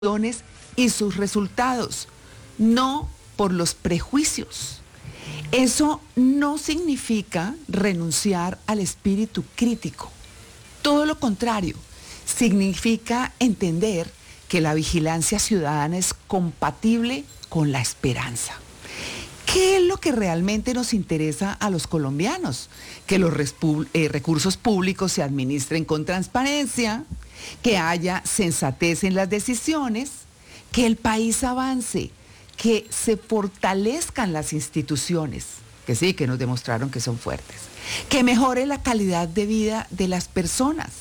y sus resultados, no por los prejuicios. Eso no significa renunciar al espíritu crítico. Todo lo contrario, significa entender que la vigilancia ciudadana es compatible con la esperanza. ¿Qué es lo que realmente nos interesa a los colombianos? Que los recursos públicos se administren con transparencia, que haya sensatez en las decisiones, que el país avance, que se fortalezcan las instituciones, que sí, que nos demostraron que son fuertes, que mejore la calidad de vida de las personas.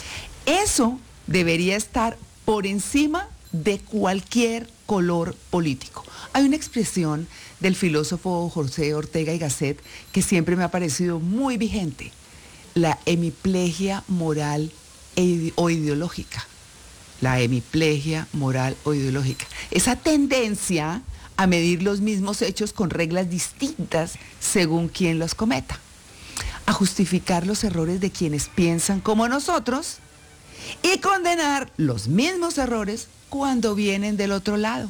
Eso debería estar por encima de cualquier color político. Hay una expresión del filósofo José Ortega y Gasset que siempre me ha parecido muy vigente: la hemiplegia moral o ideológica. La hemiplegia moral o ideológica. Esa tendencia a medir los mismos hechos con reglas distintas según quien los cometa. A justificar los errores de quienes piensan como nosotros y condenar los mismos errores cuando vienen del otro lado.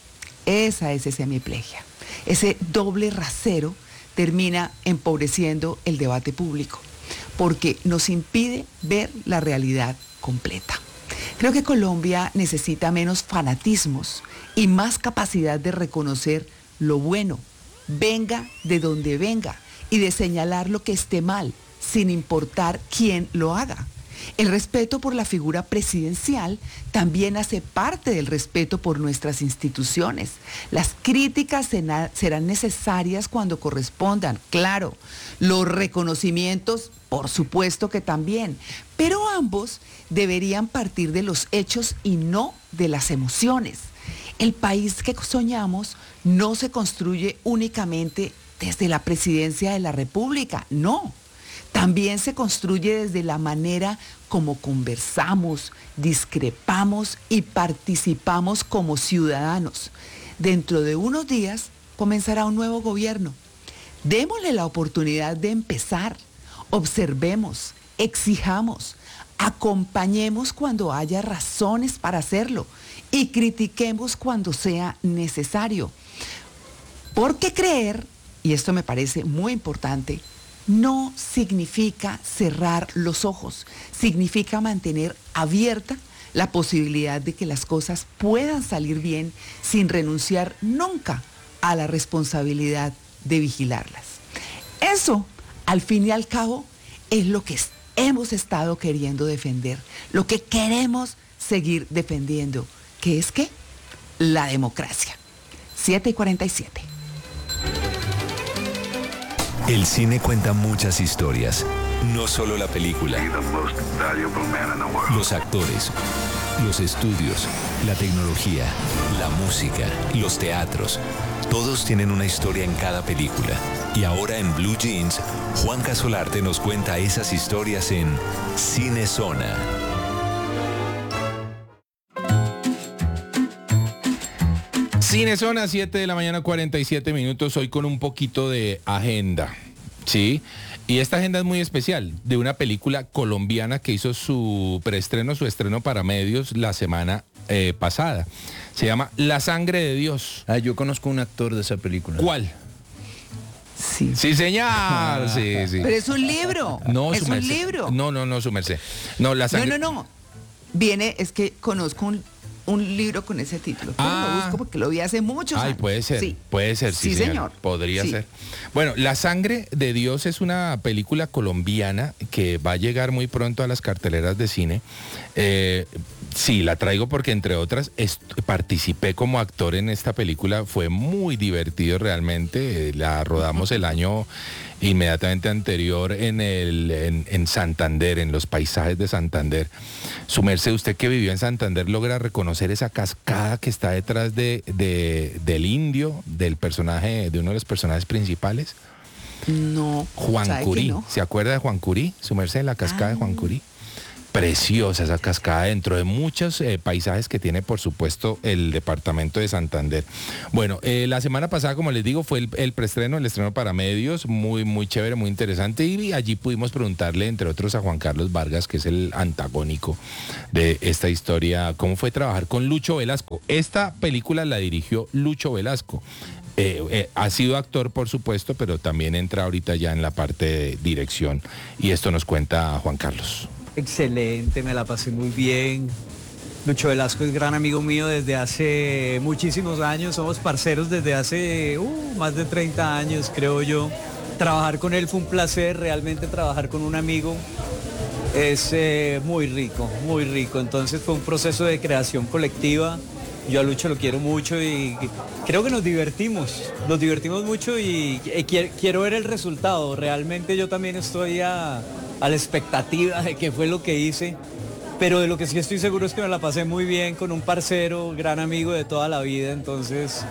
Esa es esa hemiplegia. Ese doble rasero termina empobreciendo el debate público porque nos impide ver la realidad completa. Creo que Colombia necesita menos fanatismos y más capacidad de reconocer lo bueno, venga de donde venga, y de señalar lo que esté mal, sin importar quién lo haga. El respeto por la figura presidencial también hace parte del respeto por nuestras instituciones. Las críticas serán necesarias cuando correspondan, claro. Los reconocimientos, por supuesto que también. Pero ambos deberían partir de los hechos y no de las emociones. El país que soñamos no se construye únicamente desde la presidencia de la República, no. También se construye desde la manera como conversamos, discrepamos y participamos como ciudadanos. Dentro de unos días comenzará un nuevo gobierno. Démosle la oportunidad de empezar. Observemos, exijamos, acompañemos cuando haya razones para hacerlo y critiquemos cuando sea necesario. Porque creer, y esto me parece muy importante, no significa cerrar los ojos, significa mantener abierta la posibilidad de que las cosas puedan salir bien sin renunciar nunca a la responsabilidad de vigilarlas. Eso, al fin y al cabo, es lo que hemos estado queriendo defender, lo que queremos seguir defendiendo, que es ¿qué? La democracia. 7:47. El cine cuenta muchas historias, no solo la película. Los actores, los estudios, la tecnología, la música, los teatros, todos tienen una historia en cada película. Y ahora en Blue Jeans, Juanca Solarte nos cuenta esas historias en Cinezona. Cinezona, 7 de la mañana, 47 minutos, hoy con un poquito de agenda, ¿sí? Y esta agenda es muy especial, de una película colombiana que hizo su preestreno, su estreno para medios la semana pasada. Se llama La Sangre de Dios. Ah, yo conozco un actor de esa película. ¿Cuál? Sí. Sí, señor. Sí, sí. Pero es un libro. No, es su un merced. libro. No, su merced. No, La Sangre. No. Viene, es que conozco un libro con ese título. Pero lo busco porque lo vi hace muchos años. Puede ser, sí. puede ser, sí, señor. Podría ser. Bueno, La Sangre de Dios es una película colombiana que va a llegar muy pronto a las carteleras de cine. Sí, la traigo porque, entre otras, participé como actor en esta película. Fue muy divertido realmente. La rodamos el año inmediatamente anterior en Santander, en los paisajes de Santander. Su merced, usted que vivió en Santander, ¿logra reconocer esa cascada que está detrás del indio, del personaje, de uno de los personajes principales? No. Juan Curí. No? ¿Se acuerda de Juan Curí? Su merced, la cascada de Juan Curí. preciosa esa cascada dentro de muchos paisajes que tiene, por supuesto, el departamento de Santander. Bueno, la semana pasada, como les digo, fue el preestreno, el estreno para medios, muy, muy chévere, muy interesante, y allí pudimos preguntarle, entre otros, a Juan Carlos Vargas, que es el antagónico de esta historia, cómo fue trabajar con Lucho Velasco. Esta película la dirigió Lucho Velasco. Ha sido actor, por supuesto, pero también entra ahorita ya en la parte de dirección, y esto nos cuenta Juan Carlos. Excelente, me la pasé muy bien. Lucho Velasco es gran amigo mío desde hace muchísimos años, somos parceros desde hace más de 30 años, creo yo. Trabajar con él fue un placer, realmente trabajar con un amigo es muy rico, muy rico. Entonces fue un proceso de creación colectiva. Yo a Lucho lo quiero mucho y creo que nos divertimos mucho y quiero ver el resultado. Realmente yo también estoy a la expectativa de qué fue lo que hice, pero de lo que sí estoy seguro es que me la pasé muy bien con un parcero, gran amigo de toda la vida. Entonces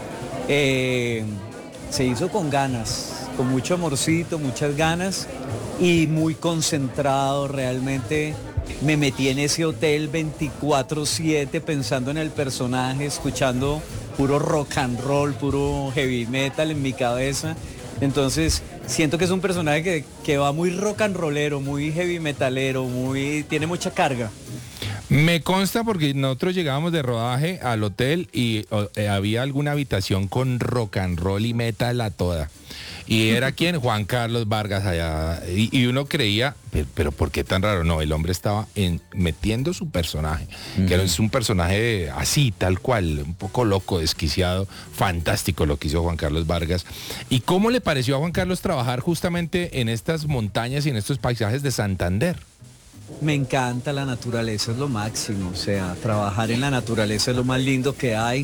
se hizo con ganas, con mucho amorcito, muchas ganas y muy concentrado. Realmente me metí en ese hotel 24/7 pensando en el personaje, escuchando puro rock and roll, puro heavy metal en mi cabeza. Entonces siento que es un personaje que va muy rock and rollero, muy heavy metalero, tiene mucha carga. Me consta porque nosotros llegábamos de rodaje al hotel y había alguna habitación con rock and roll y metal a toda. Y era quien, Juan Carlos Vargas allá. Y uno creía, pero ¿por qué tan raro? No, el hombre estaba metiendo su personaje, que es un personaje así, tal cual, un poco loco, desquiciado, fantástico lo que hizo Juan Carlos Vargas. ¿Y cómo le pareció a Juan Carlos trabajar justamente en estas montañas y en estos paisajes de Santander? Me encanta la naturaleza, es lo máximo, o sea, trabajar en la naturaleza es lo más lindo que hay.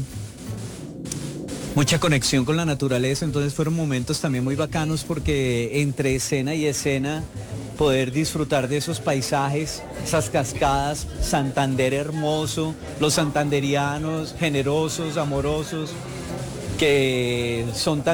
Mucha conexión con la naturaleza, entonces fueron momentos también muy bacanos porque entre escena y escena poder disfrutar de esos paisajes, esas cascadas, Santander hermoso, los santanderianos generosos, amorosos, que son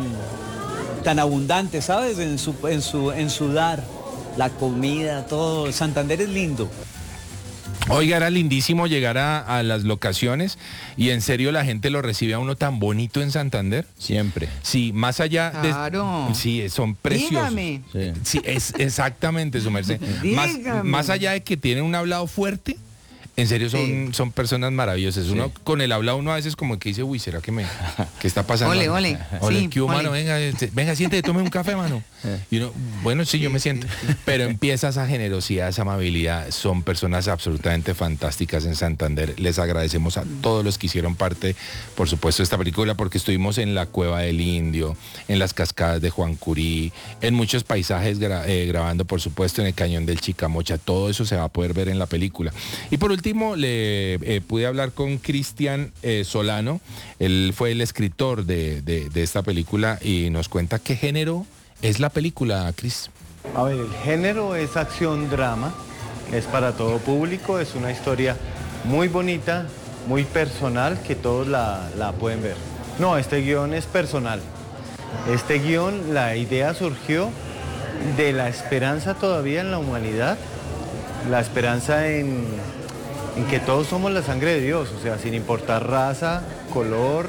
tan abundantes, ¿sabes? En su dar, la comida, todo. Santander es lindo. Oiga, era lindísimo llegar a las locaciones y en serio la gente lo recibe a uno tan bonito en Santander. Siempre. Sí, más allá de... Claro. Sí, son preciosos. Dígame. Sí, es exactamente, su merced. Dígame. Más allá de que tienen un hablado fuerte, en serio son personas maravillosas. Uno con el hablado uno a veces como que dice, uy, ¿será que qué está pasando? Ole. Ole, Sí, ¿qué hubo, mano? Venga, siéntate, tome un café, mano. Y uno, bueno, sí, yo me siento. Pero empieza esa generosidad, esa amabilidad. Son personas absolutamente fantásticas en Santander. Les agradecemos a todos los que hicieron parte, por supuesto, de esta película, porque estuvimos en la Cueva del Indio, en las cascadas de Juan Curí, en muchos paisajes grabando, por supuesto, en el Cañón del Chicamocha. Todo eso se va a poder ver en la película. Y por último, le pude hablar con Cristian Solano. Él fue el escritor de esta película y nos cuenta qué género es la película, Cris. A ver, el género es acción-drama, es para todo público, es una historia muy bonita, muy personal, que todos la pueden ver. No, este guión es personal. Este guión, la idea surgió de la esperanza todavía en la humanidad, la esperanza en que todos somos la sangre de Dios, o sea, sin importar raza, color,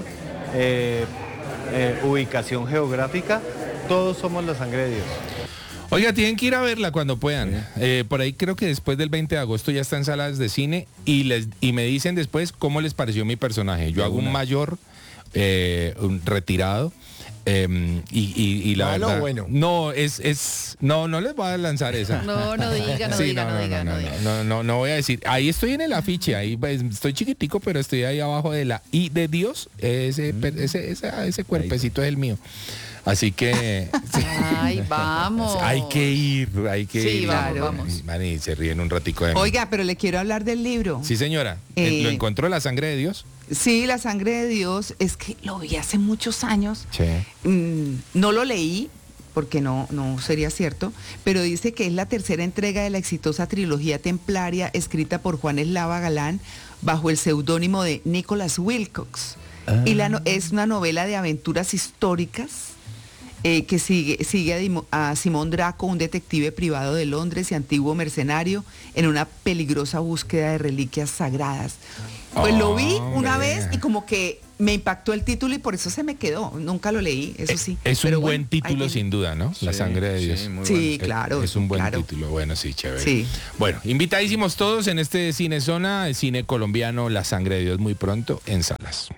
ubicación geográfica, todos somos la sangre de Dios. Oiga, tienen que ir a verla cuando puedan. Por ahí creo que después del 20 de agosto ya está en salas de cine y me dicen después cómo les pareció mi personaje. Yo hago un mayor, un retirado. Y la verdad, bueno. no no les voy a lanzar esa. No diga. No voy a decir. Ahí estoy en el afiche, ahí estoy chiquitico, pero estoy ahí abajo de la I de Dios. Ese cuerpecito es el mío. Así que Ay, vamos. hay que ir. Sí, vamos. Y se ríen un ratico de mí. Oiga, pero le quiero hablar del libro. Sí, señora. ¿Lo encontró La Sangre de Dios? Sí, La Sangre de Dios, es que lo vi hace muchos años. Sí. No lo leí, porque no sería cierto, pero dice que es la tercera entrega de la exitosa trilogía templaria escrita por Juan Eslava Galán bajo el seudónimo de Nicholas Wilcox. Y es una novela de aventuras históricas que sigue a Simón Draco, un detective privado de Londres y antiguo mercenario, en una peligrosa búsqueda de reliquias sagradas. Pues lo vi una vez y como que me impactó el título y por eso se me quedó. Nunca lo leí, eso sí. Es un buen título sin duda, ¿no? La sangre de Dios. Sí, claro. Es un buen claro. título, bueno, sí, chévere. Sí. Bueno, invitadísimos todos en este Cine Zona, el cine colombiano, La sangre de Dios, muy pronto en salas.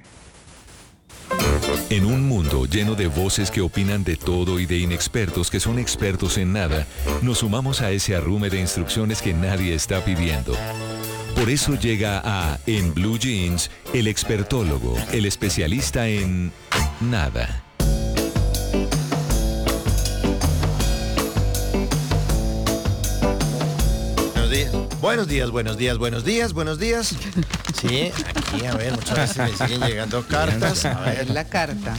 En un mundo lleno de voces que opinan de todo y de inexpertos que son expertos en nada, nos sumamos a ese arrume de instrucciones que nadie está pidiendo. Por eso llega a En Blue Jeans, el expertólogo, el especialista en nada. Buenos días, buenos días, buenos días, buenos días. Sí, aquí, a ver, muchas veces me siguen llegando cartas. A ver. La carta.